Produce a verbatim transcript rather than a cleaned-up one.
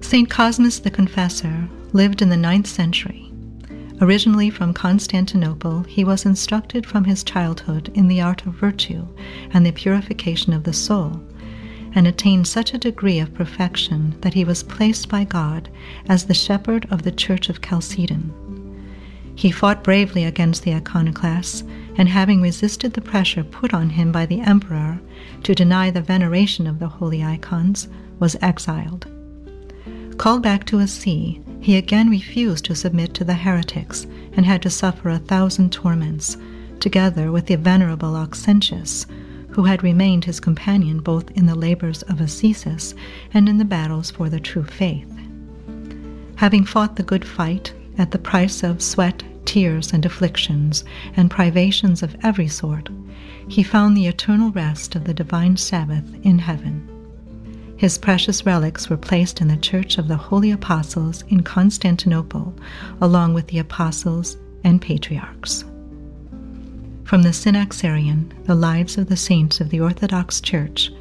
Saint Cosmas the Confessor lived in the ninth century. Originally from Constantinople, he was instructed from his childhood in the art of virtue and the purification of the soul, and attained such a degree of perfection that he was placed by God as the shepherd of the Church of Chalcedon. He fought bravely against the iconoclasts, and having resisted the pressure put on him by the emperor to deny the veneration of the holy icons, was exiled. Called back to his see, he again refused to submit to the heretics and had to suffer a thousand torments, together with the venerable Auxentius, who had remained his companion both in the labors of ascesis and in the battles for the true faith. Having fought the good fight at the price of sweat, tears, and afflictions, and privations of every sort, he found the eternal rest of the divine Sabbath in heaven. His precious relics were placed in the Church of the Holy Apostles in Constantinople, along with the apostles and patriarchs. From the Synaxarion, The Lives of the Saints of the Orthodox Church,